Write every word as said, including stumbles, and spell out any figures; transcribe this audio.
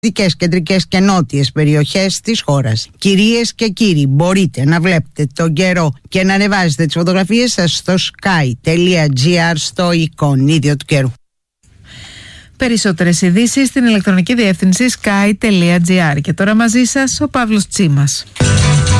δυτικές, κεντρικές και νότιες περιοχές της χώρας. Κυρίες και κύριοι, μπορείτε να βλέπετε τον καιρό και να ανεβάζετε τις φωτογραφίες σας στο sky.gr στο εικονίδιο του καιρού. Περισσότερες ειδήσεις στην ηλεκτρονική διεύθυνση sky.gr. Και τώρα μαζί σας ο Παύλος Τσίμας.